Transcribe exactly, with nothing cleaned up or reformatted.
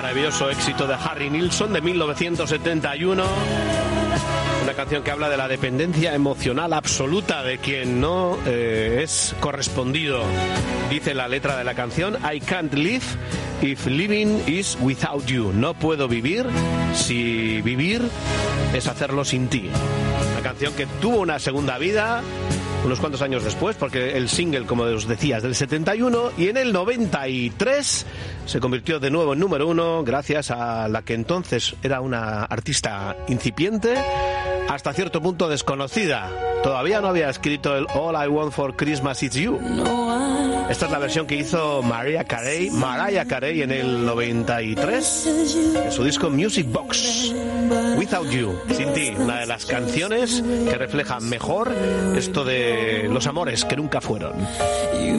maravilloso éxito de Harry Nilsson de mil novecientos setenta y uno. Una canción que habla de la dependencia emocional absoluta de quien no eh, es correspondido. Dice la letra de la canción: I can't live if living is without you. No puedo vivir si vivir es hacerlo sin ti. Una canción que tuvo una segunda vida unos cuantos años después, porque el single, como os decía, es del setenta y uno, y en el noventa y tres se convirtió de nuevo en número uno gracias a la que entonces era una artista incipiente, hasta cierto punto desconocida. Todavía no había escrito el All I Want for Christmas Is You. Esta es la versión que hizo Mariah Carey, Mariah Carey en el noventa y tres, en su disco Music Box. Without You, sin ti, una de las canciones que refleja mejor esto de los amores que nunca fueron.